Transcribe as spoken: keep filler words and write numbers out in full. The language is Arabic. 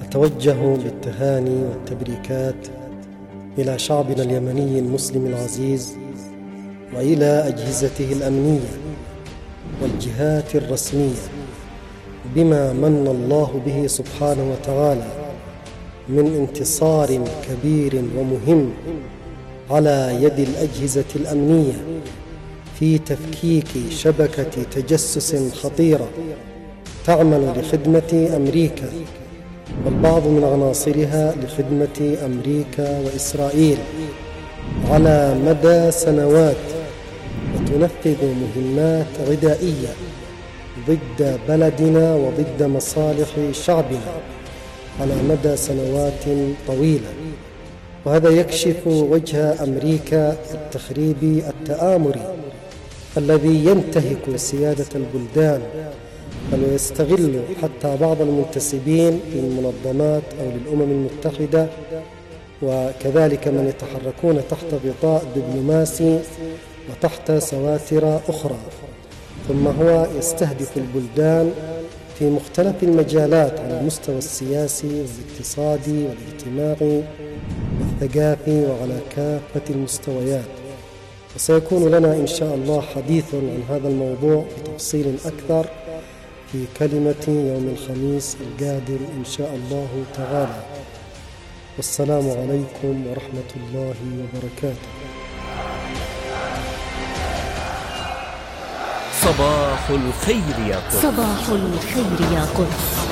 أتوجه بالتهاني والتبريكات إلى شعبنا اليمني المسلم العزيز، وإلى أجهزته الأمنية والجهات الرسمية بما من الله به سبحانه وتعالى من انتصار كبير ومهم على يد الأجهزة الأمنية في تفكيك شبكة تجسس خطيرة تعمل لخدمة أمريكا والبعض من عناصرها لخدمة أمريكا وإسرائيل على مدى سنوات، وتنفذ مهمات عدائية ضد بلدنا وضد مصالح شعبنا على مدى سنوات طويلة. وهذا يكشف وجه أمريكا التخريبي التآمري الذي ينتهك سيادة البلدان، بل ويستغل حتى بعض المنتسبين للمنظمات أو للأمم المتحدة، وكذلك من يتحركون تحت غطاء دبلوماسي وتحت سواتر أخرى. ثم هو يستهدف البلدان في مختلف المجالات على المستوى السياسي والاقتصادي والاجتماعي والثقافي وعلى كافة المستويات. وسيكون لنا إن شاء الله حديث عن هذا الموضوع بتفصيل أكثر في كلمة يوم الخميس القادم إن شاء الله تعالى. والسلام عليكم ورحمة الله وبركاته. صباح الخير يا قدس. صباح الخير يا قدس.